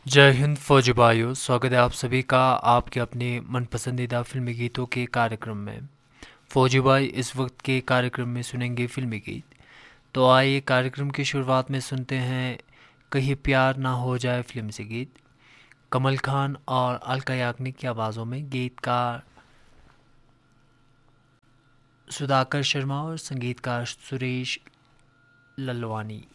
जय हिंद फौजी भाइयों, स्वागत है आप सभी का आपके अपने मन पसंदीदा फिल्मी गीतों के कार्यक्रम में। फौजी भाई इस वक्त के कार्यक्रम में सुनेंगे फिल्मी गीत। तो आइए कार्यक्रम की शुरुआत में सुनते हैं कहीं प्यार ना हो जाए फिल्म से गीत। कमल खान और अलका याग्निक की आवाज़ों में गीतकार सुधाकर शर्मा और संगीतकार सुरेश ललवानी।